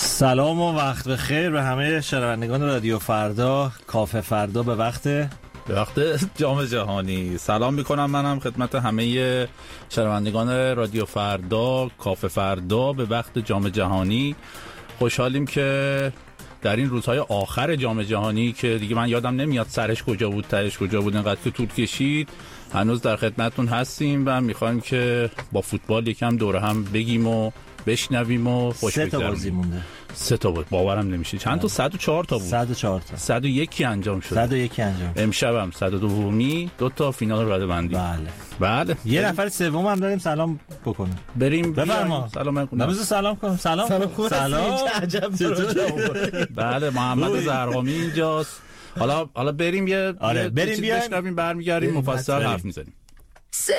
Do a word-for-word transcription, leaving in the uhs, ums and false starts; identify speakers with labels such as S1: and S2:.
S1: سلام و وقت بخیر به همه شنوندگان رادیو فردا، کافه فردا به وقت
S2: به وقت جام جهانی. سلام میکنم منم خدمت همه شنوندگان رادیو فردا، کافه فردا به وقت جام جهانی. خوشحالیم که در این روزهای آخر جام جهانی که دیگه من یادم نمیاد سرش کجا بود تهش کجا بود، اینقدر که طول کشید، هنوز در خدمتتون هستیم و میخوایم که با فوتبال یکم دوره هم بگیم و بشنویم و خوش بگذرونیم.
S1: سه تا بازی مونده.
S2: سه تا بود، باورم نمیشه. چند تا؟ صد و چهار تا بود.
S1: صد و چهار تا.
S2: صد و یک انجام شد.
S1: صد و یک انجام.
S2: امشب هم صد و دو می دو تا فینال رده‌بندی.
S1: بله.
S2: بله.
S1: یه بریم. نفر سوم هم داریم سلام بکنیم.
S2: بریم.
S1: بفرما.
S2: سلام کنیم.
S1: نمیز سلام کنم. سلام.
S2: سلام.
S1: سلام.
S2: عجب. بله، محمد زرقامی اینجاست. حالا حالا بریم یه
S1: آره بریم بیایم
S2: بشنویم برمیگردیم مفصل حرف میزنیم.